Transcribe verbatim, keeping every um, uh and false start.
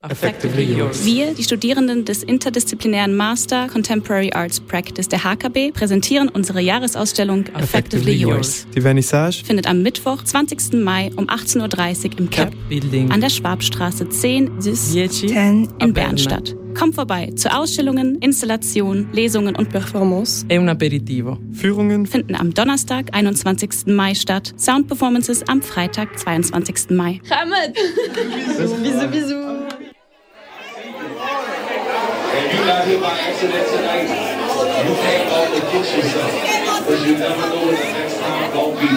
Effectively Yours. Wir, die Studierenden des interdisziplinären Master Contemporary Arts Practice der H K B, präsentieren unsere Jahresausstellung Effectively Yours. Die Vernissage Findet am Mittwoch, zwanzigsten Mai um achtzehn Uhr dreißig im Cap Building an der Schwabstraße zehn Sis zehn in Bern statt. Kommt vorbei zu Ausstellungen, Installationen, Lesungen und Performances. E un aperitivo. Führungen Finden am Donnerstag, einundzwanzigsten Mai statt. Soundperformances am Freitag, zweiundzwanzigsten Mai. Hamid! Bisous, bisous, bisous. And you got here by accident tonight. You can't go to get yourself. Because you never know what the next time gonna be.